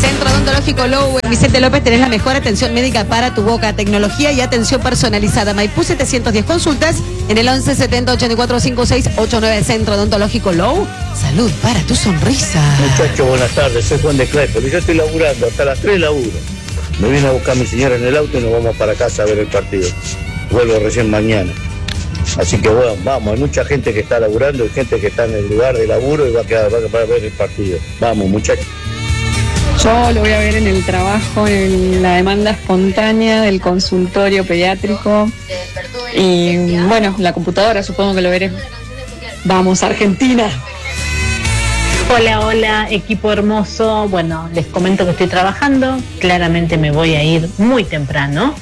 Centro Odontológico Low en Vicente López tenés la mejor atención médica para tu boca, tecnología y atención personalizada. Maipú 710, consultas en el 11 70 84 56 89. Centro Odontológico Low, salud para tu sonrisa. Muchachos, buenas tardes, soy Juan de Claypole. Yo estoy laburando, hasta las 3 laburo. Me vine a buscar a mi señora en el auto y nos vamos para casa a ver el partido. Vuelvo recién mañana. Así que bueno, vamos, hay mucha gente que está laburando, hay gente que está en el lugar de laburo y va a quedar para ver el partido. Vamos, muchachos. Yo lo voy a ver en el trabajo, en la demanda espontánea del consultorio pediátrico. Y bueno, la computadora supongo que lo veré. Vamos, Argentina. Hola, equipo hermoso. Bueno, les comento que estoy trabajando. Claramente me voy a ir muy temprano.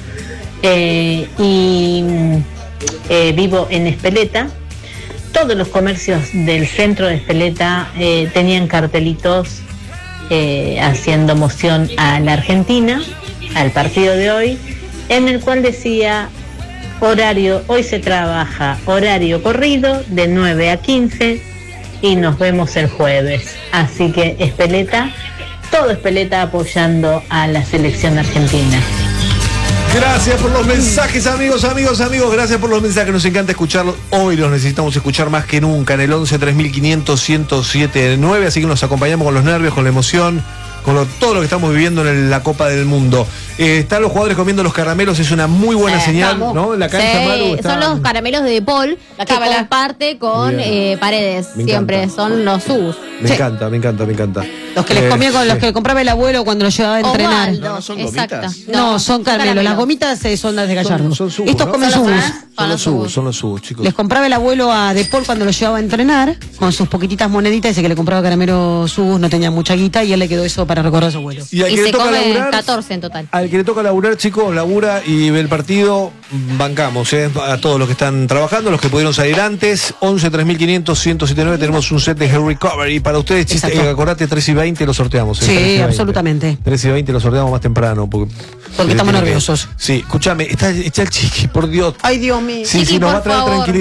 Vivo en Espeleta. Todos los comercios del centro de Espeleta tenían cartelitos haciendo moción a la Argentina, al partido de hoy, en el cual decía horario, hoy se trabaja horario corrido de 9 a 15 y nos vemos el jueves. Así que Espeleta, todo Espeleta apoyando a la selección argentina. Gracias por los mensajes, amigos. Gracias por los mensajes. Nos encanta escucharlos. Hoy los necesitamos escuchar más que nunca en el 11 3500 107 9. Así que nos acompañamos con los nervios, con la emoción, con todo lo que estamos viviendo en la Copa del Mundo. Están los jugadores comiendo los caramelos, es una muy buena señal, ¿no? En la cancha, sí, Maru, son los caramelos de Paul, que comparte con Paredes. Me siempre encanta. son los sus. Me encanta. Los que les comía con los que compraba el abuelo cuando los llevaba a entrenar. Osvaldo, No, son exacto. gomitas. No, son caramelos. Las gomitas son las de Gallardo. Son subos, Estos ¿no? comen Son los subus. más- Son los subos, chicos. Les compraba el abuelo a De Paul cuando lo llevaba a entrenar, con sus poquititas moneditas, dice que le compraba caramelo subus, no tenía mucha guita, y él le quedó eso para recordar a su abuelo. Y al Y que le se toca come laburar, 14 en total. al que le toca laburar, chicos, labura y ve el partido, bancamos, a todos los que están trabajando, los que pudieron salir antes. 11 3500 107 tenemos un set de Hair Recovery para ustedes. Exacto. Acordate, 3 y 20 lo sorteamos. Sí, 3 y 20. absolutamente. 3 y 20 lo sorteamos más temprano. Porque estamos nerviosos. Sí, escúchame, está el Chiqui, por Dios. Ay, Dios mío. Sí, Chiqui, nos va a por traer favor. tranquilidad.